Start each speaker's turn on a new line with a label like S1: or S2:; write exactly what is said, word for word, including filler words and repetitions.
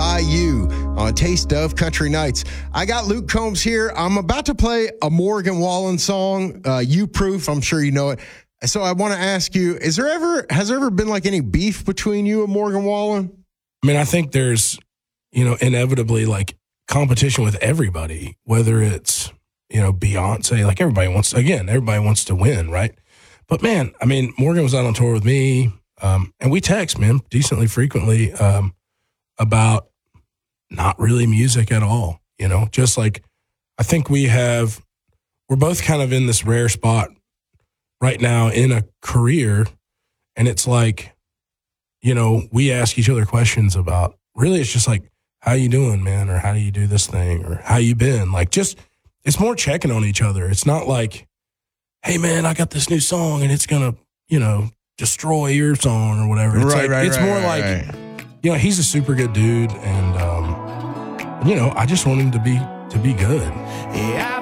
S1: by you on Taste of Country Nights. I got Luke Combs here. I'm about to play a Morgan Wallen song, uh, You Proof. I'm sure you know it. So I want to ask you, is there ever, has there ever been like any beef between you and Morgan Wallen?
S2: I mean, I think there's, you know, inevitably like competition with everybody, whether it's, you know, Beyonce, like everybody wants, again, everybody wants to win, right? But man, I mean, Morgan was out on tour with me, um, and we text, man, decently frequently um, about not really music at all, you know, just like I think we have, we're both kind of in this rare spot right now in a career, and it's like, you know, we ask each other questions about, really it's just like, how you doing, man? Or how do you do this thing? Or how you been? Like just, it's more checking on each other. It's not like, hey man, I got this new song and it's going to, you know, destroy your song or whatever. It's
S1: right,
S2: like,
S1: right,
S2: it's
S1: right,
S2: more
S1: right,
S2: like,
S1: right.
S2: you know, he's a super good dude. And, um, you know, I just want him to be, to be good.
S3: Yeah,